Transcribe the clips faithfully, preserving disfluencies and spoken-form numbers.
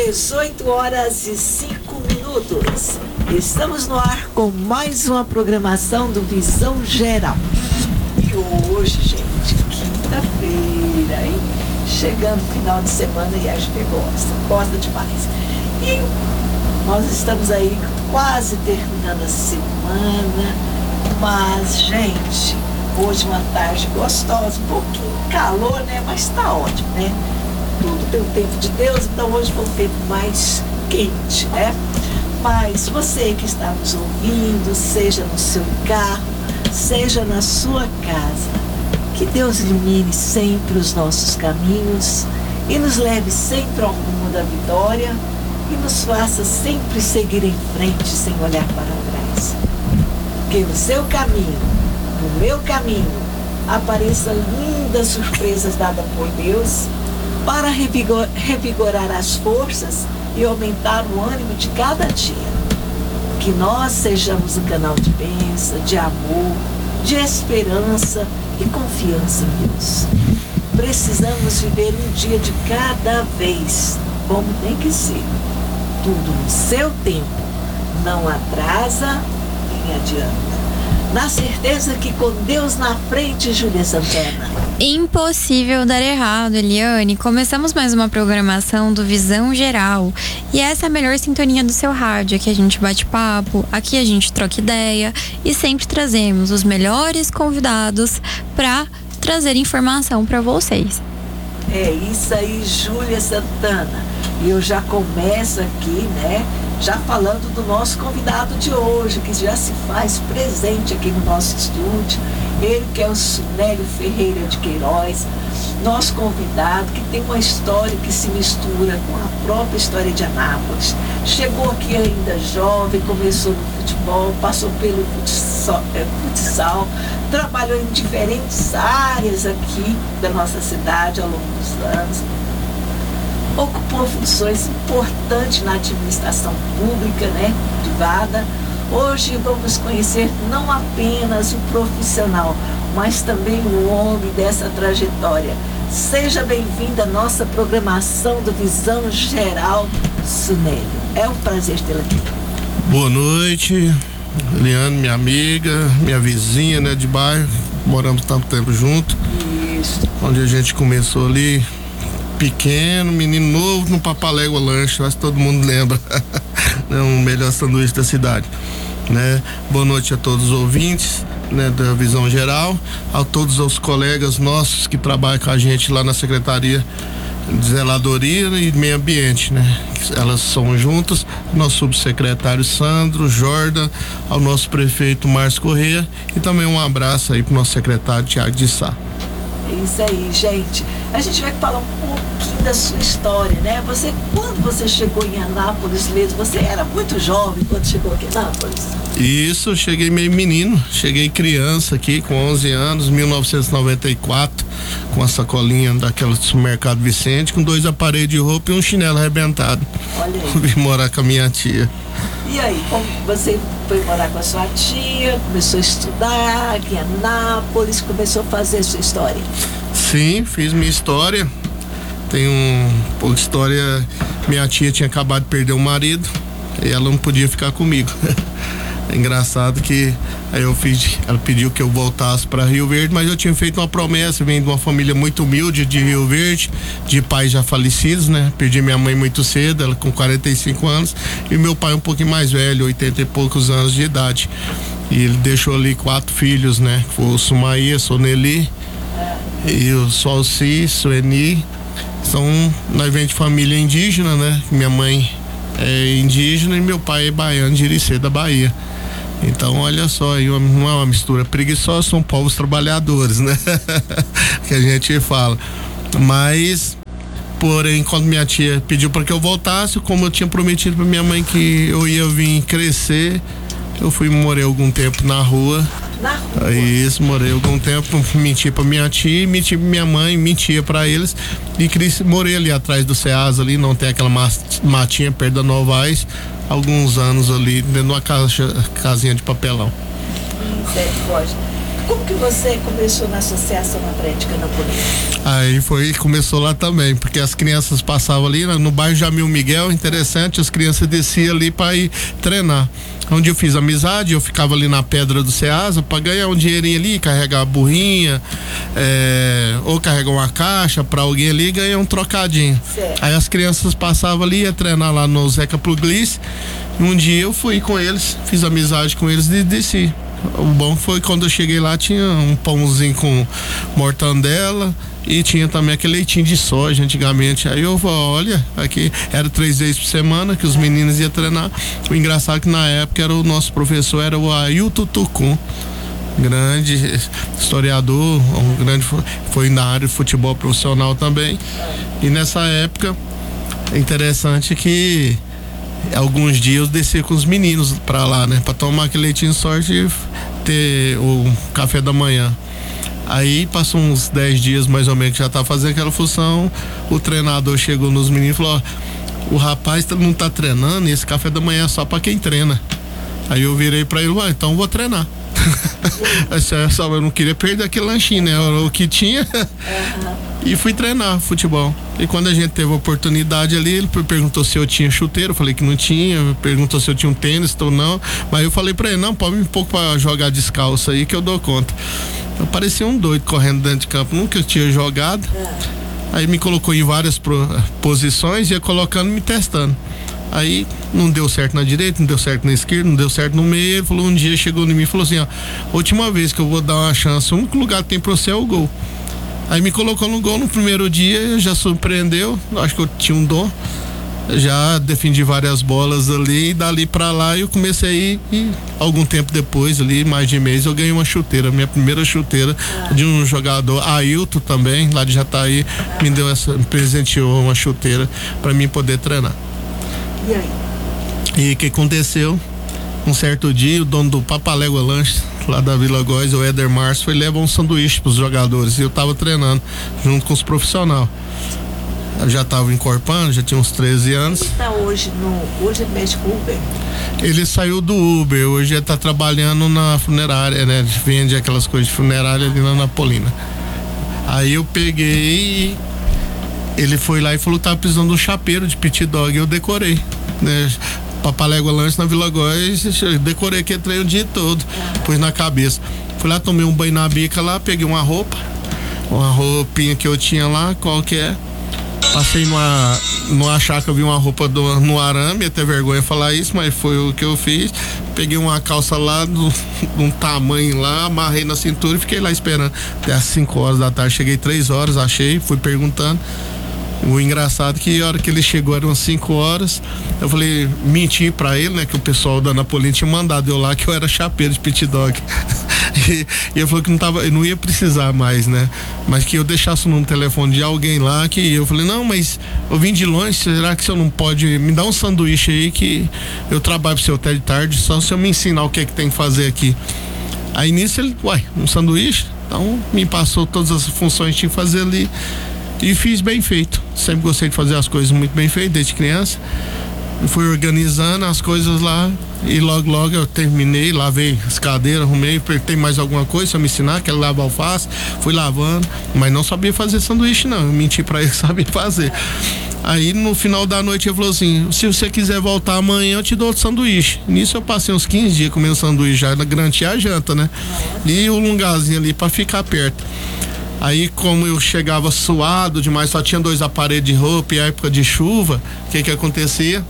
dezoito horas e cinco minutos. Estamos no ar com mais uma programação do Visão Geral. E hoje, gente, quinta-feira, hein? Chegando o final de semana e a gente gosta, gosta demais. E nós estamos aí quase terminando a semana, mas, gente, hoje uma tarde gostosa, um pouquinho calor, né? Mas tá ótimo, né? Tudo pelo tempo de Deus, então hoje foi um tempo mais quente, né? Mas você que está nos ouvindo, seja no seu carro, seja na sua casa, que Deus ilumine sempre os nossos caminhos e nos leve sempre ao rumo da vitória e nos faça sempre seguir em frente sem olhar para trás. Que no seu caminho, no meu caminho, apareçam lindas surpresas dadas por Deus para revigor, revigorar as forças e aumentar o ânimo de cada dia. Que nós sejamos um canal de bênção, de amor, de esperança e confiança em Deus. Precisamos viver um dia de cada vez, como tem que ser. Tudo no seu tempo, não atrasa nem adianta. Na certeza que com Deus na frente, Júlia Santana. Impossível dar errado, Eliane. Começamos mais uma programação do Visão Geral. E essa é a melhor sintonia do seu rádio. Aqui a gente bate papo, aqui a gente troca ideia e sempre trazemos os melhores convidados para trazer informação para vocês. É isso aí, Júlia Santana. E eu já começo aqui, né? Já falando do nosso convidado de hoje, que já se faz presente aqui no nosso estúdio. Ele que é o Sunélio Ferreira de Queiroz, nosso convidado, que tem uma história que se mistura com a própria história de Anápolis. Chegou aqui ainda jovem, começou no futebol, passou pelo futsal, é, futsal, trabalhou em diferentes áreas aqui da nossa cidade ao longo dos anos. Ocupou funções importantes na administração pública, né, privada. Hoje vamos conhecer não apenas o profissional, mas também o homem dessa trajetória. Seja bem-vinda à nossa programação do Visão Geral, Sunélio. É um prazer tê-la aqui. Boa noite, Eliane, minha amiga, minha vizinha, né, de bairro. Moramos tanto tempo junto. Isso. Onde a gente começou ali, pequeno, menino novo, no Papalégua Lanche, acho que todo mundo lembra. É o melhor sanduíche da cidade, né? Boa noite a todos os ouvintes, né, da Visão Geral, a todos os colegas nossos que trabalham com a gente lá na Secretaria de Zeladoria e Meio Ambiente, né? Elas são juntas, nosso subsecretário Sandro, Jordan, ao nosso prefeito Márcio Corrêa e também um abraço aí pro nosso secretário Tiago de Sá. É isso aí, gente. A gente vai falar um pouquinho da sua história, né? Você, quando você chegou em Anápolis mesmo, você era muito jovem quando chegou aqui em Anápolis? Isso, cheguei meio menino, cheguei criança aqui com onze anos, mil novecentos e noventa e quatro, com a sacolinha daquela do supermercado Vicente, com dois aparelhos de roupa e um chinelo arrebentado. Olha aí. Vim morar com a minha tia. E aí, como você foi morar com a sua tia, começou a estudar aqui em Anápolis, começou a fazer a sua história? Sim, fiz minha história. Tem um pouco de história. Minha tia tinha acabado de perder o marido e ela não podia ficar comigo. É engraçado que aí eu fiz, ela pediu que eu voltasse para Rio Verde, mas eu tinha feito uma promessa, vim de uma família muito humilde de Rio Verde, de pais já falecidos, né? Perdi minha mãe muito cedo, ela com quarenta e cinco anos, e meu pai um pouquinho mais velho, oitenta e poucos anos de idade. E ele deixou ali quatro filhos, né? Foi o Sumaí, Soneli e o Solci, Sueni. São, nós vem de família indígena, né? Minha mãe é indígena e meu pai é baiano de Iricê, da Bahia. Então, olha só, aí não é uma mistura preguiçosa, são povos trabalhadores, né? Que a gente fala. Mas, porém, quando minha tia pediu para que eu voltasse, como eu tinha prometido para minha mãe que eu ia vir crescer, eu fui morei algum tempo na rua. Na rua? Isso, morei algum tempo, menti pra minha tia, menti pra minha mãe, mentia pra eles e cresci, morei ali atrás do Ceasa ali, não tem aquela matinha perto da Novaes, alguns anos ali dentro de uma caixa, casinha de papelão. Misericórdia. Como que você começou na Associação Atlética Napolina? Aí foi, começou lá também, porque as crianças passavam ali no bairro Jamil Miguel, interessante, as crianças desciam ali para ir treinar. Onde eu fiz amizade, eu ficava ali na Pedra do Ceasa para ganhar um dinheirinho ali, carregar a burrinha, é, ou carregar uma caixa para alguém ali e ganhar um trocadinho. Certo. Aí as crianças passavam ali, ia treinar lá no Zeca Pugliese. Um dia eu fui com eles, fiz amizade com eles e desci. O bom foi quando eu cheguei lá, tinha um pãozinho com mortandela e tinha também aquele leitinho de soja antigamente. Aí eu falei, olha, aqui era três vezes por semana que os meninos iam treinar. O engraçado é que na época era o nosso professor, era o Ailton Tucum, grande historiador, um grande, foi na área de futebol profissional também. E nessa época é interessante que alguns dias eu desci com os meninos pra lá, né? Pra tomar aquele leitinho de soja e ter o café da manhã. Aí passou uns dez dias mais ou menos que já tá fazendo aquela função. O treinador chegou nos meninos e falou: ó, o rapaz não tá treinando e esse café da manhã é só pra quem treina. Aí eu virei pra ele: ah, então eu vou treinar. Eu não queria perder aquele lanchinho, né? O que tinha. E fui treinar futebol. E quando a gente teve a oportunidade ali, ele perguntou se eu tinha chuteiro, eu falei que não tinha, perguntou se eu tinha um tênis ou não, mas eu falei pra ele: não, pode me um pouco pra jogar descalço aí que eu dou conta. Eu parecia um doido correndo dentro de campo, nunca tinha jogado. Aí me colocou em várias pro, posições, ia colocando, me testando. Aí não deu certo na direita, não deu certo na esquerda, não deu certo no meio. Ele falou, um dia chegou em mim e falou assim: ó, última vez que eu vou dar uma chance, o único lugar que tem pra você é o gol. Aí me colocou no gol no primeiro dia, já surpreendeu, acho que eu tinha um dom, já defendi várias bolas ali, e dali pra lá eu comecei a ir, e algum tempo depois ali, mais de mês, eu ganhei uma chuteira, minha primeira chuteira de um jogador, Ailton também, lá de Jataí, me deu essa, me presenteou uma chuteira pra mim poder treinar. E aí? E o que aconteceu? Um certo dia, o dono do Papalégua Lanches, lá da Vila Góis, o Éder Márcio, foi levar um sanduíche pros jogadores. E eu tava treinando junto com os profissionais. Eu já tava encorpando, já tinha uns treze anos. Ele tá hoje no. Hoje ele mexe com Uber? Ele saiu do Uber, hoje ele tá trabalhando na funerária, né? Vende aquelas coisas de funerária ali na Napolina. Aí eu peguei e ele foi lá e falou que tava precisando de um chapeiro de pit dog. Eu decorei, né? Papalégua Lanche na Vila Góis, decorei aquele trem o dia todo, pus na cabeça. Fui lá, tomei um banho na bica lá, peguei uma roupa, uma roupinha que eu tinha lá, qualquer. Passei numa, numa chácara, vi uma roupa do, no arame, até vergonha falar isso, mas foi o que eu fiz. Peguei uma calça lá, de um tamanho lá, amarrei na cintura e fiquei lá esperando. Até às cinco horas da tarde, cheguei três horas, achei, fui perguntando. O engraçado é que a hora que ele chegou eram cinco horas, eu falei, menti pra ele, né, que o pessoal da Napolina tinha mandado eu lá que eu era chapeiro de pit dog. E, e ele falou que não tava, eu não ia precisar mais, né, mas que eu deixasse no telefone de alguém lá, que eu falei, não, mas eu vim de longe, será que o senhor não pode me dar um sanduíche aí que eu trabalho pro seu até de tarde, só se eu me ensinar o que é que tem que fazer aqui. Aí nisso ele, uai, um sanduíche? Então me passou todas as funções que tinha que fazer ali. E fiz bem feito. Sempre gostei de fazer as coisas muito bem feitas, desde criança. Fui organizando as coisas lá e logo, logo eu terminei, lavei as cadeiras, arrumei, tem mais alguma coisa pra me ensinar, quero lavar alface, fui lavando, mas não sabia fazer sanduíche não, eu menti pra ele que sabia fazer. Aí no final da noite ele falou assim, se você quiser voltar amanhã eu te dou outro sanduíche. Nisso eu passei uns quinze dias comendo sanduíche, já garantia a janta, né? E um lugarzinho ali pra ficar perto. Aí como eu chegava suado demais, só tinha dois aparelhos de roupa e época de chuva, o que que acontecia?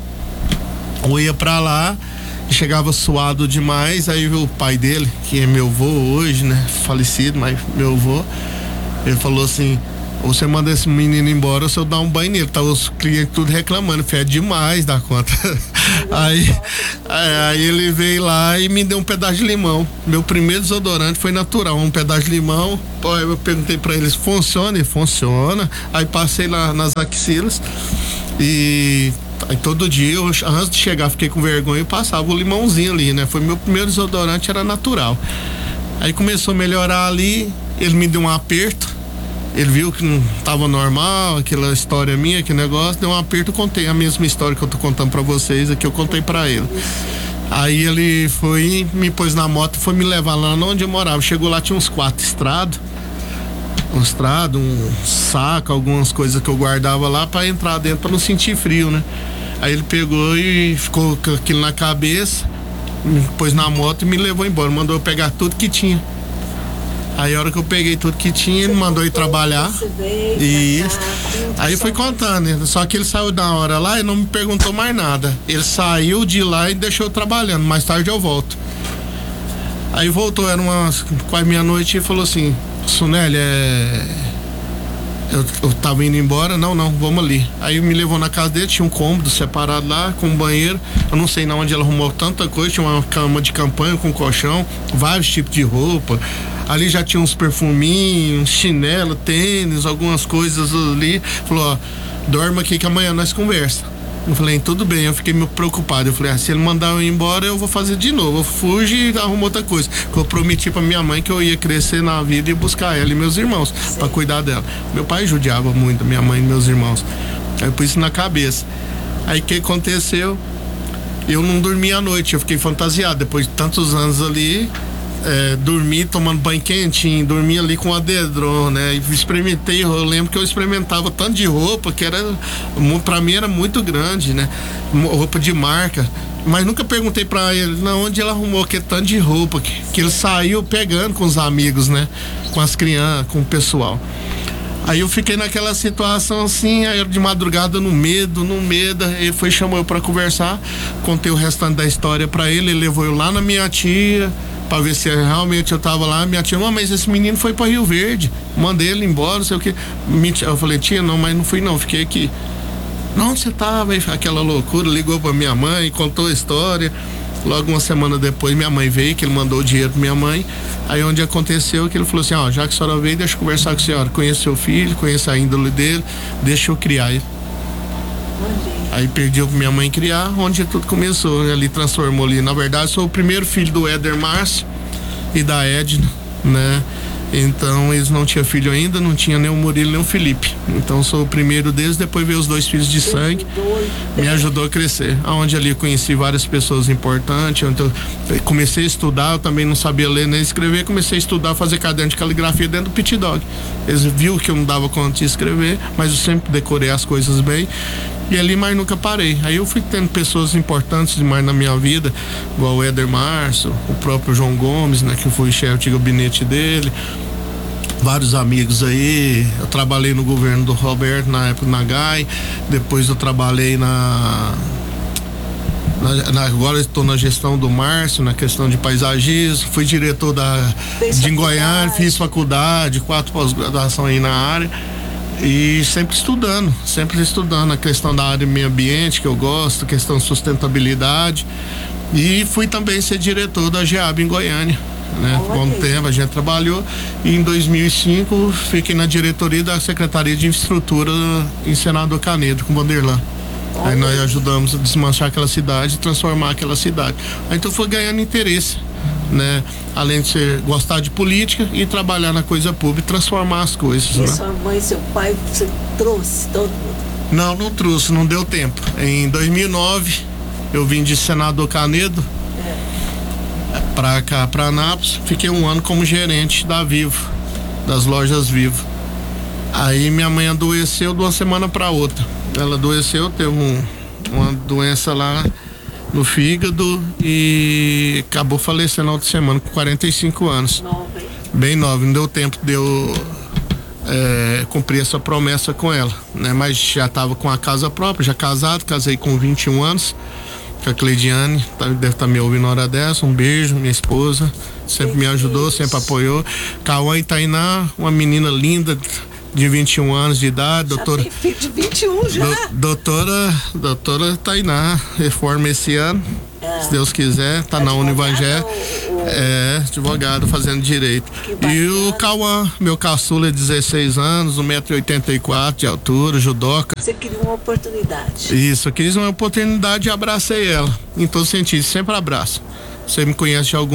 Eu ia pra lá e chegava suado demais, aí o pai dele, que é meu avô hoje, né, falecido, mas meu avô, ele falou assim, ou você manda esse menino embora ou se eu dar um banho nele, tá os clientes tudo reclamando, fede demais da conta. Aí, aí ele veio lá e me deu um pedaço de limão. Meu primeiro desodorante foi natural, um pedaço de limão. Pô, eu perguntei pra eles, funciona? E funciona. Aí passei lá nas axilas e aí todo dia, eu, antes de chegar, fiquei com vergonha e passava o limãozinho ali, né? Foi meu primeiro desodorante, era natural. Aí começou a melhorar ali, ele me deu um aperto. Ele viu que não tava normal, aquela história minha, aquele negócio, deu um aperto, eu contei a mesma história que eu tô contando pra vocês aqui, eu contei pra ele. Aí ele foi, me pôs na moto e foi me levar lá onde eu morava. Chegou lá, tinha uns quatro estrados. Um estrado, um saco, algumas coisas que eu guardava lá pra entrar dentro, pra não sentir frio, né? Aí ele pegou e ficou com aquilo na cabeça, me pôs na moto e me levou embora. Mandou eu pegar tudo que tinha. Aí a hora que eu peguei tudo que tinha, ele mandou ir trabalhar. E isso. Aí foi contando, né? Só que ele saiu da hora lá e não me perguntou mais nada. Ele saiu de lá e deixou eu trabalhando. Mais tarde eu volto. Aí voltou, era umas quase meia-noite e falou assim: Suneli, é... eu, eu tava indo embora, não, não, vamos ali. Aí me levou na casa dele, tinha um cômodo separado lá, com um banheiro. Eu não sei na onde ela arrumou tanta coisa, tinha uma cama de campanha com colchão, vários tipos de roupa. Ali já tinha uns perfuminhos, chinelo, tênis, algumas coisas ali. Falou, ó, dorme aqui que amanhã nós conversa. Eu falei, tudo bem, eu fiquei meio preocupado. Eu falei, ah, se ele mandar eu ir embora, eu vou fazer de novo. Eu fujo e arrumo outra coisa. Eu prometi pra minha mãe que eu ia crescer na vida e buscar ela e meus irmãos, sim, pra cuidar dela. Meu pai judiava muito, minha mãe e meus irmãos. Aí eu pus isso na cabeça. Aí o que aconteceu? Eu não dormi à noite, eu fiquei fantasiado. Depois de tantos anos ali, é, dormi tomando banho quentinho, dormi ali com a dedron, né? E experimentei, eu lembro que eu experimentava tanto de roupa que era, pra mim era muito grande, né? Roupa de marca, mas nunca perguntei pra ele, não, onde ele arrumou que tanto de roupa, que, que ele saiu pegando com os amigos, né? Com as crianças, com o pessoal. Aí eu fiquei naquela situação assim, aí de madrugada no medo, no medo, ele foi, chamou eu pra conversar, contei o restante da história pra ele, ele levou eu lá na minha tia, pra ver se realmente eu tava lá. Minha tia, não, mas esse menino foi pra Rio Verde, mandei ele embora, não sei o que. Eu falei, tia, não, mas não fui não, fiquei aqui. Não, você tava, aquela loucura, ligou pra minha mãe, contou a história. Logo uma semana depois minha mãe veio, que ele mandou o dinheiro pra minha mãe. Aí onde aconteceu que ele falou assim, ó, já que a senhora veio, deixa eu conversar com a senhora, conheço seu filho, conheço a índole dele, deixa eu criar ele. Aí pediu pra minha mãe criar, onde tudo começou, ali transformou ali. Na verdade, sou o primeiro filho do Éder Márcio e da Edna, né? Então eles não tinham filho ainda, não tinha nem o Murilo nem o Felipe. Então sou o primeiro deles, depois veio os dois filhos de sangue, me ajudou a crescer. Aonde ali eu conheci várias pessoas importantes, onde eu comecei a estudar, eu também não sabia ler nem escrever, comecei a estudar, fazer caderno de caligrafia dentro do Pit Dog. Eles viram que eu não dava conta de escrever, mas eu sempre decorei as coisas bem. E ali, mas nunca parei. Aí eu fui tendo pessoas importantes demais na minha vida, igual o Éder Márcio, o próprio João Gomes, né, que eu fui chefe de gabinete dele, vários amigos aí. Eu trabalhei no governo do Roberto na época na G A I, depois eu trabalhei na, na, na agora estou na gestão do Márcio, na questão de paisagismo, fui diretor da de Goiânia, fiz faculdade, quatro pós-graduação aí na área. E sempre estudando, sempre estudando a questão da área do meio ambiente, que eu gosto, questão de sustentabilidade. E fui também ser diretor da G E A B em Goiânia, né? Por um tempo a gente trabalhou. E em dois mil e cinco fiquei na diretoria da Secretaria de Infraestrutura em Senador Canedo, com o Vanderlan. Aí nós ajudamos a desmanchar aquela cidade e transformar aquela cidade. Aí então foi ganhando interesse, né? Além de ser, gostar de política e trabalhar na coisa pública, transformar as coisas. E né? sua mãe, seu pai, você trouxe todo mundo? Não, não trouxe, não deu tempo. Em dois mil e nove eu vim de Senador Canedo é. pra cá, pra Anápolis. Fiquei um ano como gerente da Vivo, das lojas Vivo. Aí minha mãe adoeceu de uma semana pra outra. Ela adoeceu, teve um, uma doença lá no fígado e acabou falecendo na outra semana com quarenta e cinco anos. Nova, hein? Bem nova, não deu tempo de eu é, cumprir essa promessa com ela, né? Mas já estava com a casa própria, já casado, casei com vinte e um anos, com a Cleidiane, tá, deve estar tá me ouvindo na hora dessa, um beijo, minha esposa, sempre me ajudou, sempre apoiou. Cauã e Tainá, uma menina linda, de vinte e um anos de idade, já doutora. Tem filho de vinte e um já. Do, doutora, doutora Tainá, reforma esse ano, é. Se Deus quiser, tá na Univangé, é, advogado fazendo direito. E o Cauã, meu caçula, é dezesseis anos, um metro e oitenta e quatro de altura, judoca. Você queria uma oportunidade. Isso, eu quis uma oportunidade e abracei ela, em todo sentido, sempre abraço. Você me conhece de algum